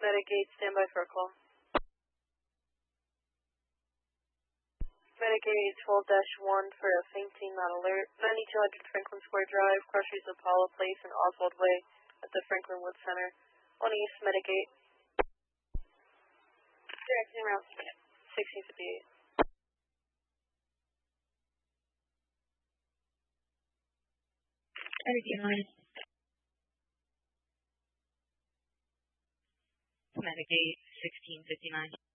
Medigate, standby for a call. Medigate 12-1 for a fainting, not alert. 9200 Franklin Square Drive, crossroads Apollo Place and Oswald Way at the Franklin Woods Center. 1 East, Medigate. Directing route 1658. Medigate 9. Medigate 1659.